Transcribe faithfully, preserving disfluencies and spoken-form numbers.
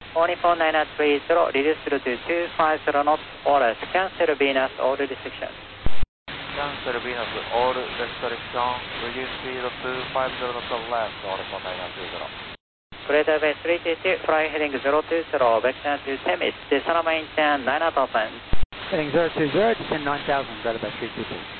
four four nine three zero, reduce through to two five zero knots, orders, cancel Venus, all restrictions. Cancel Venus, all restriction, reduce speed to five zero knots of left, order four nine three zero. Greater Bay three two two, fly heading zero two zero, vector to Temis, descend maintain nine thousand. Heading zero two zero, descend nine thousand, Greater Bay three two two.